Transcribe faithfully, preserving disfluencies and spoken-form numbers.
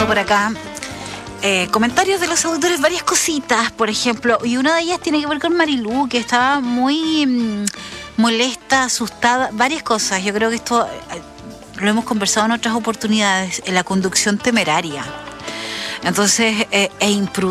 por acá eh, comentarios de los auditores, varias cositas, por ejemplo, y una de ellas tiene que ver con Marilú, que estaba muy mmm, molesta, asustada, varias cosas. Yo creo que esto eh, lo hemos conversado en otras oportunidades, en la conducción temeraria. Entonces, eh, es imprudente.